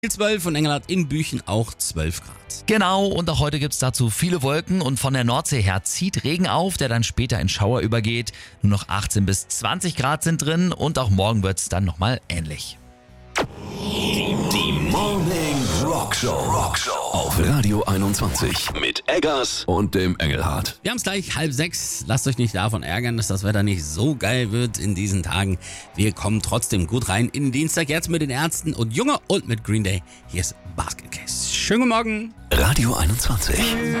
12 und Engelhardt in Büchen auch 12 Grad. Genau, und auch heute gibt's dazu viele Wolken und von der Nordsee her zieht Regen auf, der dann später in Schauer übergeht. Nur noch 18 bis 20 Grad sind drin und auch morgen wird's dann nochmal ähnlich. Die Morning Rockshow auf Radio 21 mit Eggers und dem Engelhardt. Wir haben es gleich 5:30. Lasst euch nicht davon ärgern, dass das Wetter nicht so geil wird in diesen Tagen. Wir kommen trotzdem gut rein in den Dienstag jetzt mit den Ärzten und Junge und mit Green Day. Hier ist Basket Case. Schönen guten Morgen. Radio 21.